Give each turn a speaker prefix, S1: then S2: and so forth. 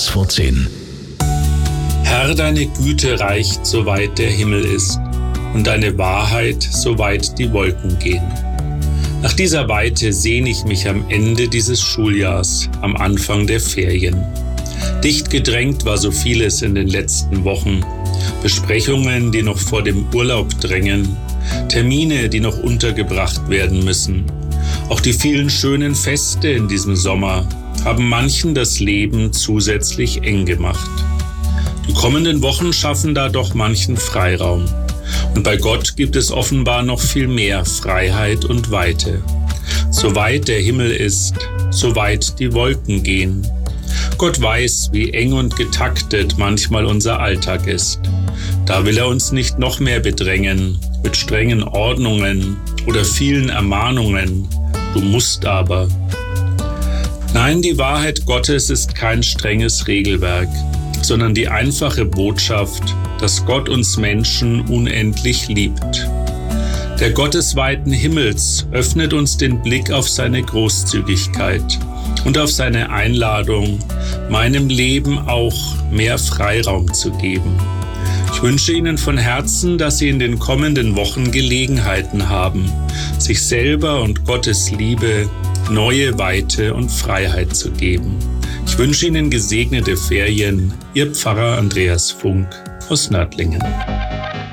S1: vor 10.
S2: Herr, deine Güte reicht, soweit der Himmel ist, und deine Wahrheit, soweit die Wolken gehen. Nach dieser Weite sehne ich mich am Ende dieses Schuljahrs, am Anfang der Ferien. Dicht gedrängt war so vieles in den letzten Wochen. Besprechungen, die noch vor dem Urlaub drängen, Termine, die noch untergebracht werden müssen. Auch die vielen schönen Feste in diesem Sommer haben manchen das Leben zusätzlich eng gemacht. Die kommenden Wochen schaffen da doch manchen Freiraum. Und bei Gott gibt es offenbar noch viel mehr Freiheit und Weite. Soweit der Himmel ist, soweit die Wolken gehen. Gott weiß, wie eng und getaktet manchmal unser Alltag ist. Da will er uns nicht noch mehr bedrängen mit strengen Ordnungen oder vielen Ermahnungen. Du musst aber. Nein, die Wahrheit Gottes ist kein strenges Regelwerk, sondern die einfache Botschaft, dass Gott uns Menschen unendlich liebt. Der Gott des weiten Himmels öffnet uns den Blick auf seine Großzügigkeit und auf seine Einladung, meinem Leben auch mehr Freiraum zu geben. Ich wünsche Ihnen von Herzen, dass Sie in den kommenden Wochen Gelegenheiten haben, sich selber und Gottes Liebe neue Weite und Freiheit zu geben. Ich wünsche Ihnen gesegnete Ferien. Ihr Pfarrer Andreas Funk aus Nördlingen.